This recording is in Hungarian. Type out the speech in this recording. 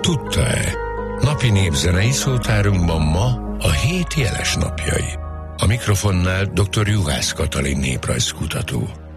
tudta-e? Napi népzenei szótárunkban ma a 7 jeles napjai. A mikrofonnál dr. Juhász Katalin néprajzkutató.